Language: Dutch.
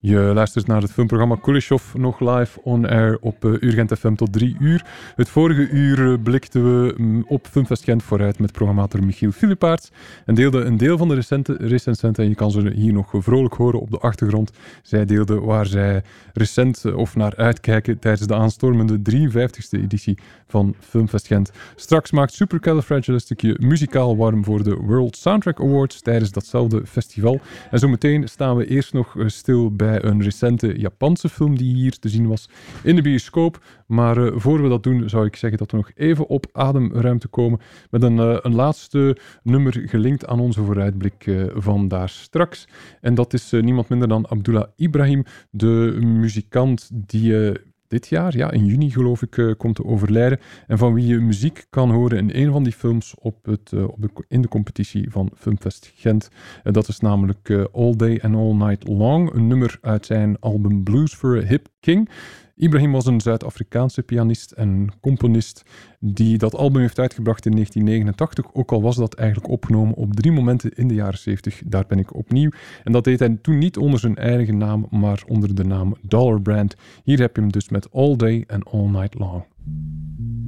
Je luistert naar het filmprogramma Kuleshov, nog live on air op Urgent FM tot 3 uur. Het vorige uur blikten we op Filmfest Gent vooruit met programmator Michiel Filipaerts en deelde een deel van de recensenten, en je kan ze hier nog vrolijk horen op de achtergrond. Zij deelde waar zij recent of naar uitkijken tijdens de aanstormende 53e editie van Filmfest Gent. Straks maakt Supercalifragilistic muzikaal warm voor de World Soundtrack Awards tijdens datzelfde festival. En zo meteen staan we eerst nog stil bij een recente Japanse film die hier te zien was in de bioscoop. Maar voor we dat doen, zou ik zeggen dat we nog even op ademruimte komen met een laatste nummer gelinkt aan onze vooruitblik van daar straks. En dat is niemand minder dan Abdullah Ibrahim, de muzikant die dit jaar, ja, in juni geloof ik, komt te overlijden. En van wie je muziek kan horen in een van die films in de competitie van Filmfest Gent. Dat is namelijk All Day and All Night Long, een nummer uit zijn album Blues for a Hip King. Ibrahim was een Zuid-Afrikaanse pianist en componist die dat album heeft uitgebracht in 1989, ook al was dat eigenlijk opgenomen op 3 momenten in de jaren 70. Daar ben ik opnieuw. En dat deed hij toen niet onder zijn eigen naam, maar onder de naam Dollar Brand. Hier heb je hem dus met All Day and All Night Long.